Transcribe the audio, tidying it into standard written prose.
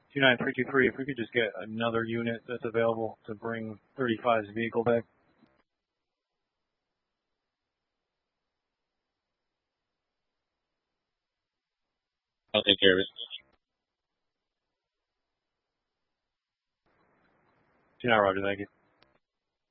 29323, if we could just get another unit that's available to bring 35's vehicle back. I'll take care of it. 29, Roger, thank you.